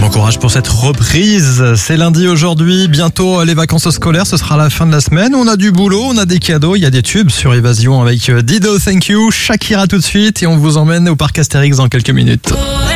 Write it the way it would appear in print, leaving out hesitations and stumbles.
Bon courage pour cette reprise. C'est lundi aujourd'hui, bientôt les vacances scolaires, ce sera la fin de la semaine. On a du boulot, on a des cadeaux, il y a des tubes sur Évasion avec Dido Thank You, Shakira tout de suite et on vous emmène au parc Astérix dans quelques minutes.